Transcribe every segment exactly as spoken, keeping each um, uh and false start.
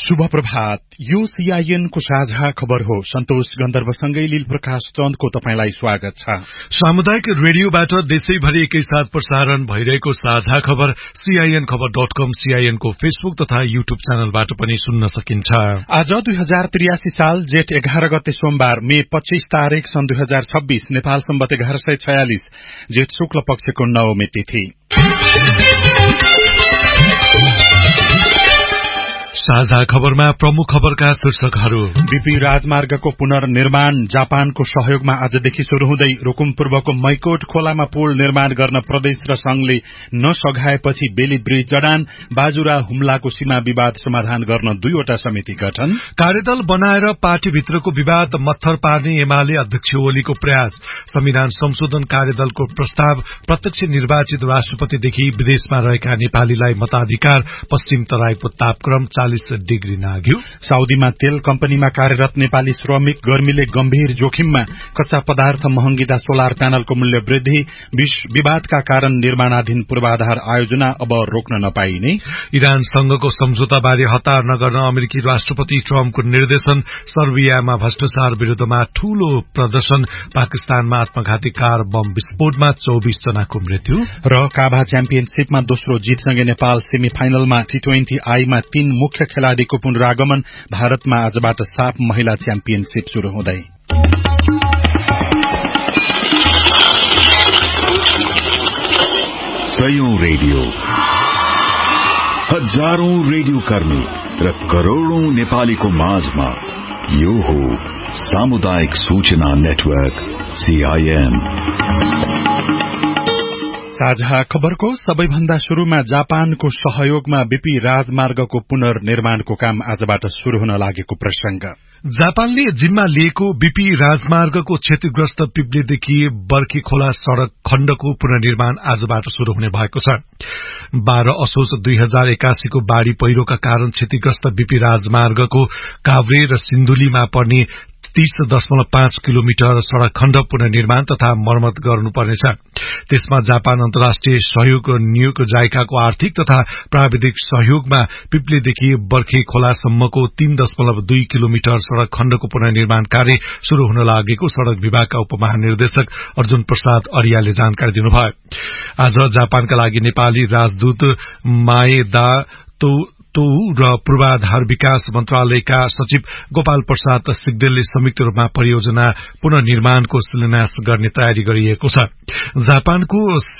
शुभ प्रभात। यो सीआईएन को साझा खबर हो। सन्तोष गन्धर्वसँगै लील प्रकाश चन्दको तपाईलाई स्वागत छ। सामुदायिक रेडियोबाट देशैभरि एकैसाथ प्रसारण भइरहेको साझा खबर सीआईएन खबर डट कम, सीआईएन को फेसबुक तथा युट्युब च्यानलबाट पनि सुन्न सकिन्छ। आज दुई हजार त्रियासी साल जेठ एघार गते सोमबार मे पच्चीस तारिक सन् दुई हजार छब्बीस नेपाल सम्बत एघार सय छयालिस जेठ शुक्ल पक्षको नवमी तिथि। साझा खबरमा प्रमुख खबरका शीर्षकहरू। बीपी राजमार्गको पुनर्निर्माण जापानको सहयोगमा आजदेखि शुरू हुँदै रुकुम पूर्वको मैकोट खोलामा पुल निर्माण गर्न प्रदेश र संघले नसघाएपछि बेली ब्रिज जडान, बाजुरा हुम्लाको सीमा विवाद समाधान गर्न दुईवटा समिति गठन, कार्यदल बनाएर पार्टीभित्रको विवाद मत्थर पार्ने एमाले अध्यक्ष ओलीको प्रयास, संविधान संशोधन कार्यदलको प्रस्ताव, प्रत्यक्ष निर्वाचित राष्ट्रपतिदेखि विदेशमा रहेका नेपालीलाई मताधिकार, पश्चिम तराईको तापक्रम चालिस डिग्री नाग्यो, साउदीमा तेल कम्पनीमा कार्यरत नेपाली श्रमिक गर्मीले गम्भीर जोखिममा, कच्चा पदार्थ महँगिँदा सोलर प्यानलको मूल्य वृद्धि, विवादका कारण निर्माणाधीन पूर्वाधार आयोजना अब रोक्न नपाइने, इरानसँगको सम्झौताबारे हतार नगर्न अमेरिकी राष्ट्रपति ट्रम्पको निर्देशन, सर्बियामा भ्रष्टाचार विरूद्धमा ठूलो प्रदर्शन, पाकिस्तानमा आत्मघाती कार बम विस्फोटमा चौबीस जनाको मृत्यु र काभा च्याम्पियनशीपमा दोस्रो जितसँगै नेपाल सेमी फाइनलमा टी ट्वेन्टी आईमा तीन मुख्य खेलाड़ीको पुनरागमन, भारतमा आजबाट साफ महिला च्याम्पियनशीप शुरू हुँदै। सयौं रेडियो, हजारौं रेडियो कर्मी र करोड़ौं नेपालीको माझमा यो हो सामुदायिक सूचना नेटवर्क सीआईएन। साझा खबरको सबैभन्दा शुरूमा जापानको सहयोगमा बीपी राजमार्गको पुनर्निर्माणको काम आजबाट शुरू हुन लागेको प्रसंग। जापानले जिम्मा लिएको बीपी राजमार्गको क्षतिग्रस्त पिप्लेदेखि बर्की खोला सड़क खण्डको पुनर्निर्माण आजबाट शुरू हुने भएको छ। बाह्र असोज दुई हजार एकासीको बाढ़ी पहिरोका कारण क्षतिग्रस्त बीपी राजमार्गको काभ्रे र सिन्धुलीमा पर्ने तीस दशमलव पाँच किलोमिटर सड़क खण्ड पुनर्निर्माण तथा मर्मत गर्नुपर्नेछ। त्यसमा जापान अन्तर्राष्ट्रिय सहयोग नियोग जाइकाको आर्थिक तथा प्राविधिक सहयोगमा पिप्लेदेखि बर्खे खोलासम्मको तीन दशमलव दुई किलोमिटर सड़क खण्डको पुनर्निर्माण कार्य शुरू हुन लागेको सड़क विभागका उपमहानिर्देशक अर्जुन प्रसाद अरियाले जानकारी दिनुभयो। आज जापानका लागि नेपाली राजदूत माएदा तो र पूर्वाधार विकास मन्त्रालयका सचिव गोपाल प्रसाद सिग्देलले संयुक्त रूपमा परियोजना पुनर्निर्माणको शिलान्यास गर्ने तयारी गरिएको छ। जापानको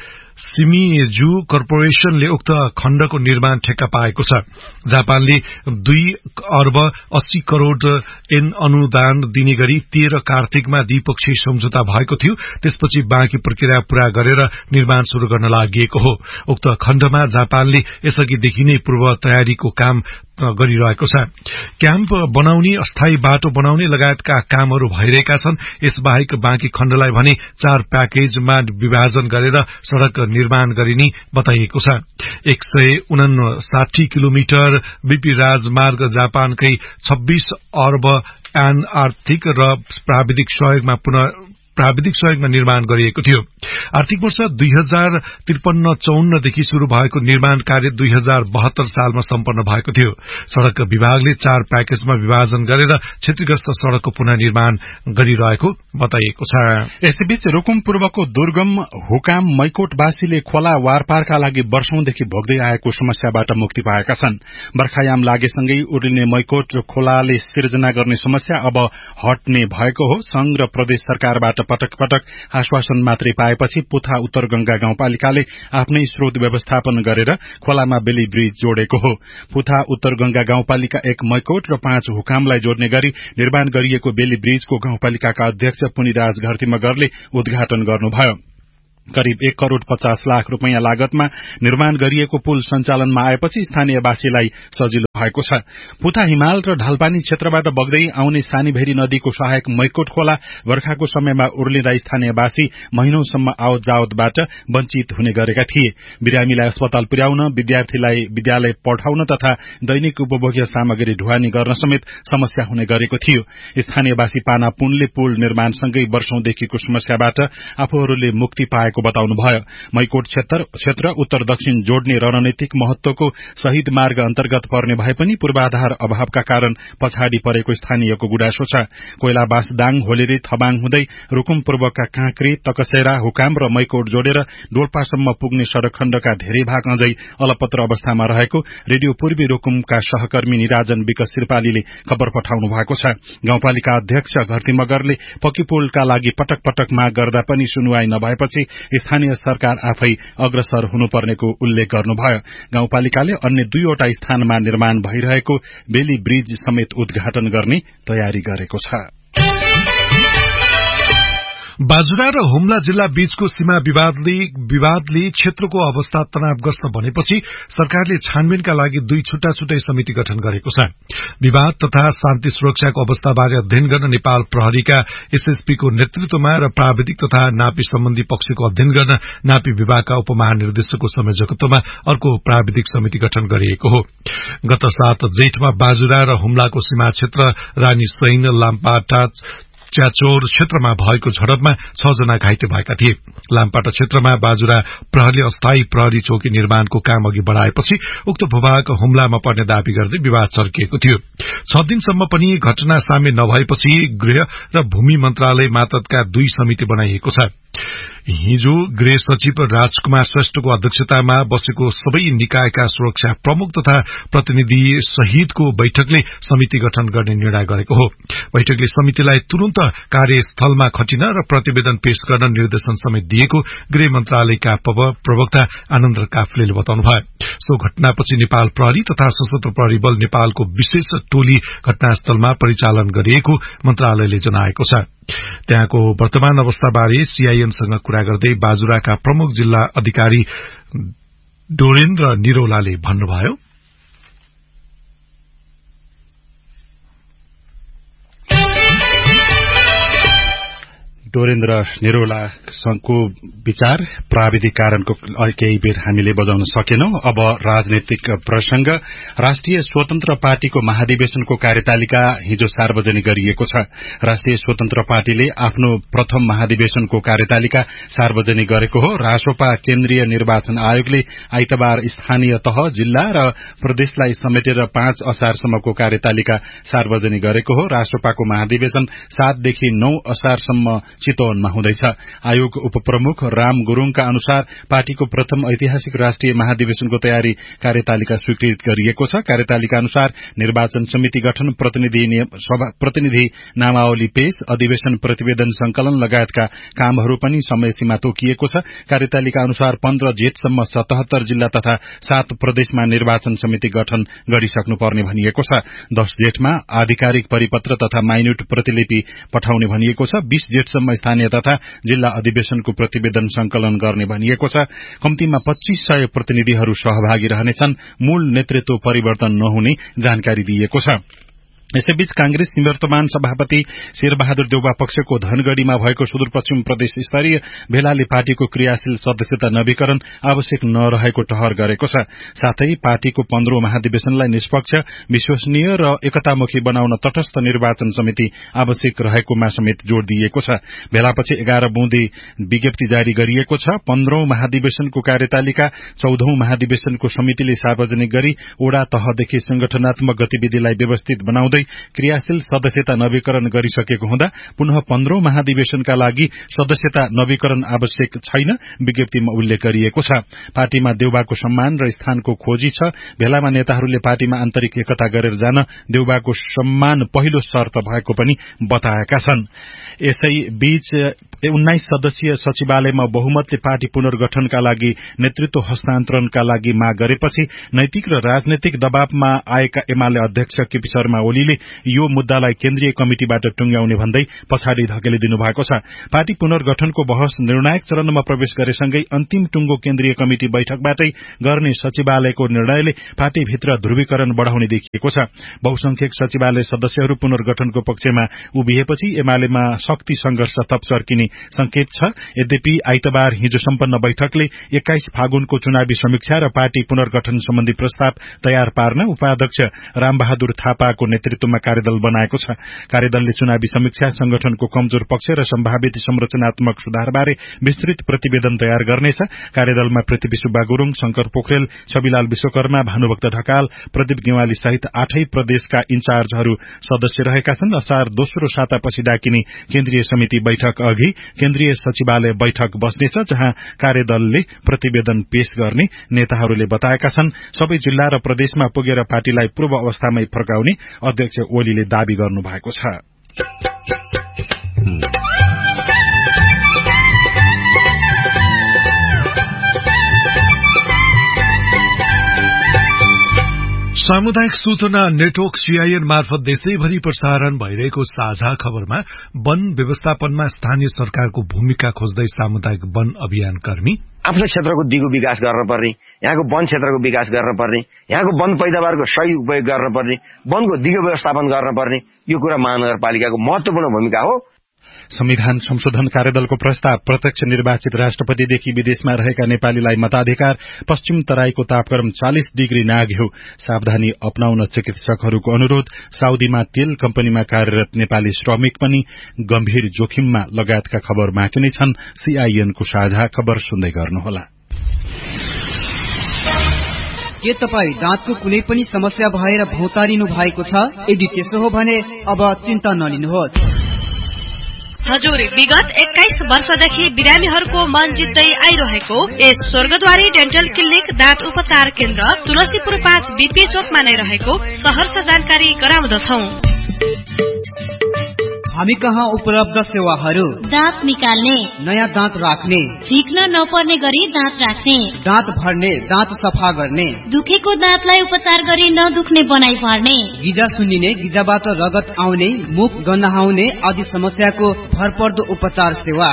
सिमिजु कर्पोरेशनले उक्त खण्डको निर्माण ठेक्का पाएको छ। जापानले दुई अर्ब अस्सी करोड़ एन अनुदान दिने गरी तेह्र कार्तिकमा द्विपक्षीय सम्झौता भएको थियो। त्यसपछि बाँकी प्रक्रिया पूरा गरेर निर्माण शुरू गर्न लागि हो। उक्त खण्डमा जापानले यसअघिदेखि नै पूर्व तयारीको काम गरिरहेको छ। क्याम्प बनाउने, अस्थायी बाटो बनाउने लगायतका कामहरू भइरहेका छन्। यसबाहेक बाँकी खण्डलाई भने चार प्याकेजमा विभाजन गरेर सड़क निर्माण गरिने बताइएको छ। एक सय उनासाठी किलोमिटर बीपी राजमार्ग जापानकै छब्बीस अर्ब एन आर्थिक र प्राविधिक सहयोगमा पुनः प्राविधिक सहयोगमा निर्माण गरिएको थियो। आर्थिक वर्ष दुई हजार त्रिपन्न चौन्नदेखि शुरू भएको निर्माण कार्य दुई हजार बहत्तर सालमा सम्पन्न भएको थियो। सड़क विभागले चार प्याकेजमा विभाजन गरेर क्षतिग्रस्त सड़कको पुनर्निर्माण गरिरहेको बताइएको छ। यसैबीच रुकुम पूर्वको दुर्गम हुकाम मैकोटवासीले खोला वारपारका लागि वर्षौंदेखि भोग्दै आएको समस्याबाट मुक्ति पाएका छन्। बर्खायाम लागेसँगै उर्लिने मैकोट र खोलाले सिर्जना गर्ने समस्या अब हट्ने भएको हो। संघ र प्रदेश सरकारबाट पटक पटक आश्वासन मात्रै पाएपछि पुथा उत्तर गंगा गाउँपालिकाले आफ्नै स्रोत व्यवस्थापन गरेर खोलामा बेली ब्रिज जोडेको हो। पुथा उत्तर गंगा गाउँपालिका एक मैकोट र पाँच हुकामलाई जोड्ने गरी निर्माण गरिएको बेली ब्रिजको गाउँपालिकाका अध्यक्ष पुनिराज घरती मगरले उद्घाटन गर्नुभयो। करिब एक करोड़ पचास लाख रूपियाँ लागतमा निर्माण गरिएको पुल सञ्चालनमा आएपछि स्थानीयवासीलाई सजिलो भएको छ। पुथा हिमाल र ढालपानी क्षेत्रबाट बग्दै आउने सानीभेरी नदीको सहायक मैकोट खोला वर्खाको समयमा उर्लिँदा स्थानीयवासी महिनौसम्म आवत जावतबाट वञ्चित हुने गरेका थिए। बिरामीलाई अस्पताल पुर्याउन, विद्यार्थीलाई विद्यालय पठाउन तथा दैनिक उपभोग्य सामग्री ढुवानी गर्न समेत समस्या हुने गरेको थियो। स्थानीयवासी पाना पुनले पुल निर्माणसँगै वर्षौंदेखिको समस्याबाट आफूहरूले मुक्ति पाएको बताउनुभयो। मैकोट क्षेत्र क्षेत्र उत्तर दक्षिण जोड्ने रणनीतिक महत्वको शहीद मार्ग अन्तर्गत पर्ने भए पनि पूर्वाधार अभावका कारण पछाडि परेको स्थानीयको गुनासो छ। कोइलाबास दाङ होलेरी थबाङ हुँदै रुकुम पूर्वका काँक्री तकसेरा हुकाम र मैकोट जोडेर डोल्पासम्म पुग्ने सड़क खण्डका धेरै भाग अझै अलपत्र अवस्थामा रहेको रेडियो पूर्वी रुकुमका सहकर्मी निराजन विकास शिरपालीले खबर पठाउनु भएको छ। गाउँपालिका अध्यक्ष घरती मगरले पक्की पुलका लागि पटक पटक माग गर्दा पनि सुनवाई नभएपछि स्थानीय सरकार आफै अग्रसर हुनुपर्नेको उल्लेख गर्नुभयो। गाउँपालिकाले अन्य दुईवटा स्थानमा निर्माण भइरहेको बेली ब्रिज समेत उद्घाटन गर्ने तयारी गरेको छ। बाजुरा र हुम्ला जिल्ला बीचको सीमा विवादले विवादले क्षेत्रको अवस्था तनावग्रस्त बनेपछि सरकारले छानबिनका लागि दुई छुट्टा छुट्टै समिति गठन गरेको छ। विवाद तथा शान्ति सुरक्षाको अवस्थाबारे अध्ययन गर्न नेपाल प्रहरीका एसएसपीको नेतृत्वमा र प्राविधिक तथा नापी सम्बन्धी पक्षको अध्ययन गर्न नापी विभागका उपमहानिर्देशकको संयोजकत्वमा अर्को प्राविधिक समिति गठन गरिएको हो। गत सात जेठमा बाजुरा र हुम्लाको सीमा क्षेत्र रानी सैन लाम्पाटा च्याचोर क्षेत्रमा भएको झडपमा छ जना घाइते भएका थिए। लामपाटा क्षेत्रमा बाजुरा प्रहरीले अस्थायी प्रहरी चौकी निर्माणको काम अघि बढ़ाएपछि उक्त भूभाग हुम्लामा पर्ने दावी गर्दै विवाद चर्किएको थियो। छ दिनसम्म पनि घटना सामे नभएपछि गृह र भूमि मन्त्रालय मातहतका दुई समिति बनाइएको छ। हिजो गृह सचिव राजकुमार श्रेष्ठको अध्यक्षतामा बसेको सबै निकायका सुरक्षा प्रमुख तथा प्रतिनिधि सहितको बैठकले समिति गठन गर्ने निर्णय गरेको हो। बैठकले समितिलाई तुरन्त कार्यस्थलमा खटिन र प्रतिवेदन पेश गर्न निर्देशन समेत दिएको गृह मन्त्रालयका प्रवक्ता आनन्द काफलेले बताउनुभयो। सो घटनापछि नेपाल प्रहरी तथा सशस्त्र प्रहरी बल नेपालको विशेष टोली घटनास्थलमा परिचालन गरिएको मन्त्रालयले जनाएको छ। त्यहाँको वर्तमान अवस्थाबारे सीआईएनसँग कुरा गर्दै बाजुराका प्रमुख जिल्ला अधिकारी डोरेन्द्र निरौलाले भन्नुभयो, डोरेन्द्र निरौलाको विचार प्राविधिक कारणको केही बेर हामीले बजाउन सकेनौं। अब राजनैतिक प्रसंग। राष्ट्रिय स्वतन्त्र पार्टीको महाधिवेशनको कार्यतालिका हिजो सार्वजनिक गरिएको छ। राष्ट्रिय स्वतन्त्र पार्टीले आफ्नो प्रथम महाधिवेशनको कार्यतालिका सार्वजनिक गरेको हो। रासोपा केन्द्रीय निर्वाचन आयोगले आइतबार स्थानीय तह, जिल्ला र प्रदेशलाई समेटेर पाँच असारसम्मको कार्यतालिका सार्वजनिक गरेको हो। रासोपाको महाधिवेशन सातदेखि नौ असारसम्म चितवनमा हुँदैछ। आयोग उपप्रमुख राम गुरूङका अनुसार पार्टीको प्रथम ऐतिहासिक राष्ट्रिय महाधिवेशनको तयारी कार्यतालिका स्वीकृत गरिएको छ। कार्यतालिका अनुसार निर्वाचन समिति गठन, प्रतिनिधि प्रतिनिधि नामावली पेश, अधिवेशन प्रतिवेदन संकलन लगायतका कामहरू पनि समय सीमा तोकिएको छ। कार्यतालिका अनुसार पन्ध्र जेठसम्म सतहत्तर जिल्ला तथा सात प्रदेशमा निर्वाचन समिति गठन गरिसक्नुपर्ने भनिएको छ। दश जेठमा आधिकारिक परिपत्र तथा माइन्युट प्रतिलिपि पठाउने भनिएको छ। बीस जेठसम्म स्थानीय तथा जिल्ला अधिवेशनको प्रतिवेदन संकलन गर्ने भनिएको छ। कम्तीमा पच्चीस सय प्रतिनिधिहरू सहभागी रहनेछन्। मूल नेतृत्व परिवर्तन नहुने जानकारी दिएको छ। यसैबीच कांग्रेस निवर्तमान सभापति शेरबहादुर देउवा पक्षको धनगढ़ीमा भएको सुदूरपश्चिम प्रदेश स्तरीय भेलाले पार्टीको क्रियाशील सदस्यता नवीकरण आवश्यक नरहेको ठहर गरेको छ। साथै पार्टीको पन्ध्रौं महाधिवेशनलाई निष्पक्ष, विश्वसनीय र एकतामुखी बनाउन तटस्थ निर्वाचन समिति आवश्यक रहेकोमा समेत जोड़ दिएको छ। भेलापछि एघार बुँदे विज्ञप्ति जारी गरिएको छ। पन्ध्रौं महाधिवेशनको कार्यतालिका चौधौं महाधिवेशनको समितिले सार्वजनिक गरी ओडा तहदेखि संगठनात्मक गतिविधिलाई व्यवस्थित बनाउँदै क्रियाशील सदस्यता नवीकरण गरिसकेको हुँदा पुनः पन्ध्रौं महाधिवेशनका लागि सदस्यता नवीकरण आवश्यक छैन, विज्ञप्तिमा उल्लेख गरिएको छ। पार्टीमा देउबाको सम्मान र स्थानको खोजी छ। भेलामा नेताहरूले पार्टीमा आन्तरिक एकता गरेर जान देउबाको सम्मान पहिलो शर्त भएको पनि बताएका छन्। यसै बीच उन्नाइस सदस्यीय सचिवालयमा बहुमतले पार्टी पुनर्गठनका लागि नेतृत्व हस्तान्तरणका लागि माग गरेपछि नैतिक र राजनैतिक दबावमा आएका एमाले अध्यक्ष केपी शर्मा ओलीले यो मुद्दालाई केन्द्रीय कमिटिबाट टुंग्याउने भन्दै पछाडि धकेलिदिनु भएको छ। पार्टी पुनर्गठनको बहस निर्णायक चरणमा प्रवेश गरेसँगै अन्तिम टुंगो केन्द्रीय कमिटि बैठकबाटै गर्ने सचिवालयको निर्णयले पार्टीभित्र ध्रुवीकरण बढ़ाउने देखिएको छ। बहुसंख्यक सचिवालय सदस्यहरू पुनर्गठनको पक्षमा उभिएपछि एमालेमा शक्ति संघर्ष थप चर्किने संकेत छ। यद्यपि आइतबार हिजो सम्पन्न बैठकले एक्काइस फागुनको चुनावी समीक्षा र पार्टी पुनर्गठन सम्बन्धी प्रस्ताव तयार पार्न उपाध्यक्ष रामबहादुर थापाको नेतृत्व नेतृत्वमा कार्यदल बनाएको छ। कार्यदलले चुनावी समीक्षा, संगठनको कमजोर पक्ष र सम्भावित संरचनात्मक सुधारबारे विस्तृत प्रतिवेदन तयार गर्नेछ। कार्यदलमा पृथ्वी सुब्बा गुरूङ, शंकर पोखरेल, छविलाल विश्वकर्मा, भानुभक्त ढकाल, प्रदीप गेवाली सहित आठै प्रदेशका इन्चार्जहरू सदस्य रहेका छन्। असार दोस्रो सातापछि डाकिने केन्द्रीय समिति बैठक अघि केन्द्रीय सचिवालय बैठक बस्नेछ, जहाँ कार्यदलले प्रतिवेदन पेश गर्ने नेताहरूले बताएका छन्। सबै जिल्ला र प्रदेशमा पुगेर पार्टीलाई पूर्व अवस्थामै फर्काउने अध्यक्ष ओलीले दावी गर्नु भएको छ। सामुदायिक सूचना नेटवर्क सीआईएन मार्फत देशैभरि प्रसारण भइरहेको साझा खबरमा वन व्यवस्थापनमा स्थानीय सरकारको भूमिका खोज्दै सामुदायिक वन अभियान कर्मी, आफ्नो क्षेत्रको दिगो विकास गर्नुपर्ने, यहाँको वन क्षेत्रको विकास गर्नुपर्ने, यहाँको वन पैदावारको सही उपयोग गर्नुपर्ने, वनको दिगो व्यवस्थापन गर्नुपर्ने, यो कुरा महानगरपालिकाको महत्वपूर्ण भूमिका हो। संविधान संशोधन कार्यदलको प्रस्ताव प्रत्यक्ष निर्वाचित राष्ट्रपतिदेखि विदेशमा रहेका नेपालीलाई मताधिकार, पश्चिम तराईको तापक्रम चालिस डिग्री नाग्यो, सावधानी अपनाउन चिकित्सकहरूको अनुरोध, साउदीमा तेल कम्पनीमा कार्यरत नेपाली श्रमिक पनि गम्भीर जोखिममा लगायतका खबर बाँकी नै छन्। सीआईएनको साझा खबर सुन्दै गर्नुहोला। के तपाई दाँतको कुनै पनि समस्या भएर भौतारिनु भएको छ? यदि त्यसो हो भने अब चिन्ता नलिनुहोस्। हजुर, विगत एक्काइस वर्षदेखि बिरामीहरूको मन जित्दै आइरहेको यस स्वर्गद्वारी डेन्टल क्लिनिक दाँत उपचार केन्द्र तुलसीपुर पाँच बीपी चोकमा नै रहेको सहर्ष जानकारी गराउँदछौ। हामी कहाँ उपलब्ध सेवाहरू: दाँत निकाल्ने, नयाँ दाँत राख्ने, झिक्न नपर्ने गरी दाँत राख्ने, दाँत भर्ने, दाँत सफा गर्ने, दुखेको दाँतलाई उपचार गरी नदुख्ने बनाइ पार्ने, गिजा सुन्निने, गिजाबाट रगत आउने, मुख गन्हाउने आदि समस्याको भरपर्दो उपचार सेवा।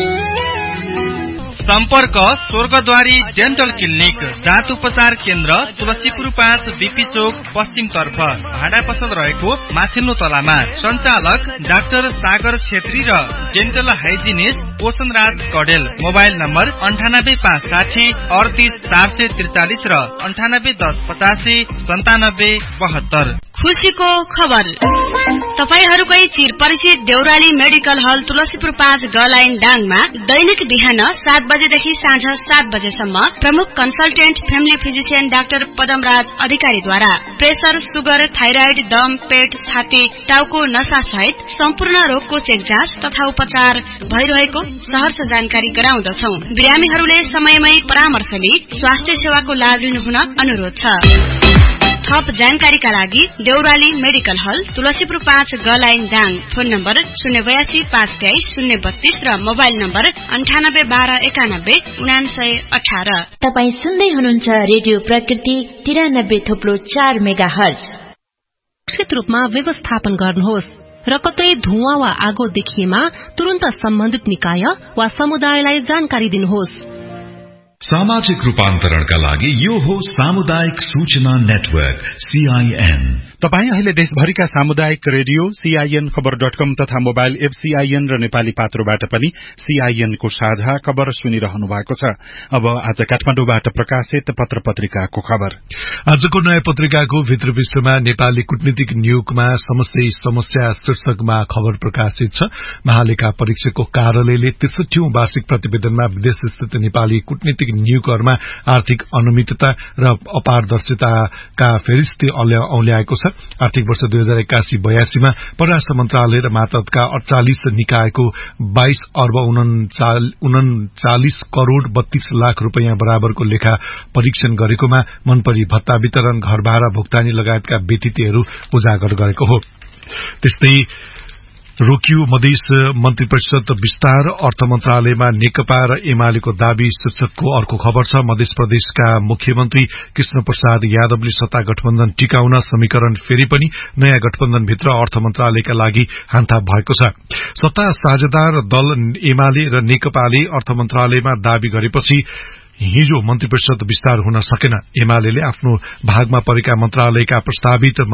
सम्पर्क स्वर्गद्वारी डेन्टल क्लिनिक दाँत उपचार केन्द्र तुलसीपुर पाँच बीपी चोक पश्चिम तर्फ, भाडा पसल रहेको माथिल्लो तलामा। सञ्चालक डाक्टर सागर छेत्री र डेन्टल हाइजिनिस्ट पोषण राज कडेल। मोबाइल नम्बर अन्ठानब्बे पाँच साठी अडतिस चार सय त्रिचालिस र अन्ठानब्बे दस पचासी सन्तानब्बे बहत्तर। खुसीको खबर, तपाईहरूकै चिर परिचित देउराली मेडिकल हल तुलसीपुर पाँच ग लाइन डाङमा दैनिक बिहान सात बजेदेखि साँझ सात बजेसम्म प्रमुख consultant family physician doctor Padamraj अधिकारीद्वारा प्रेसर, सुगर, थाइराइड, दम, पेट, छाती, टाउको नसा सहित सम्पूर्ण रोगको चेक जाँच तथा उपचार भइरहेको सहर्ष जानकारी गराउँदछौ। बिरामीहरूले समयमै परामर्श लिई स्वास्थ्य सेवाको लाभ लिनुहुन अनुरोध छ। थप जानकारीका लागि देउराली मेडिकल हल तुलसीपुर पाँच ग लाइन दाङ, फोन नम्बर शून्य बयासी पाँच तेइस शून्य बत्तीस र मोबाइल नम्बर अन्ठानब्बे बाह्र एकानब्बे उनासय अठार। तपाई सुन्दै हुनुहुन्छ रेडियो प्रकृति तिरानब्बे थोप्लो चार मेगा हर्ज। सुरक्षित रूपमा व्यवस्थापन गर्नुहोस् र कतै धुवा वा आगो देखिएमा तुरन्त सम्बन्धित निकाय वा समुदायलाई जानकारी दिनुहोस्। सामाजिक रूपान्तरणका लागि यो हो सामुदायिक सूचना नेटवर्क सीआईएन। तपाई अहिले देशभरिका सामुदायिक रेडियो सीआईएन खबर डट कम तथा मोबाइल एप सीआईएन र नेपाली पात्रोबाट पनि सीआईएन को साझा खबर सुनिरहनु भएको छ। अब आज काठमाडौँबाट प्रकाशित पत्र पत्रिकाको खबर। आजको नयाँ पत्रिकाको भित्र पृष्ठमा नेपाली कूटनीतिक नियोगमा समस्या समस्या शीर्षकमा खबर प्रकाशित छ। महालेखा परीक्षकको कार्यालयले त्रिसठीौं वार्षिक प्रतिवेदनमा विदेश स्थित नेपाली कूटनीतिक नियोगहरूमा आर्थिक अनियमितता र अपारदर्शिताका फेरिस्ते औल्याएको छ। आर्थिक वर्ष दुई हजार एक्कासी बयासीमा परराष्ट्र मन्त्रालय र मातहतका अड़चालिस निकायको बाइस अर्ब उनचालिस करोड़ बत्तीस लाख रूपियाँ बराबरको लेखा परीक्षण गरेकोमा मनपरी भत्ता वितरण, घर भाडा भुक्तानी लगायतका व्यतिथिहरू उजागर गरेको हो। त्यस्तै रोकियो मधेस मन्त्री परिषद विस्तार, अर्थ मन्त्रालयमा नेकपा र एमालेको दावी शीर्षकको अर्को खबर छ। मध्य प्रदेशका मुख्यमन्त्री कृष्ण प्रसाद यादवले सत्ता गठबन्धन टिकाउन समीकरण फेरि पनि नयाँ गठबन्धनभित्र अर्थ मन्त्रालयका लागि हान्थाप भएको छ। सत्ता साझेदार दल एमाले र नेकपाले अर्थ मन्त्रालयमा दावी गरेपछि हिजो मन्त्री परिषद विस्तार हुन सकेन। एमाले आफ्नो भागमा परेका मन्त्रालयका प्रस्तावित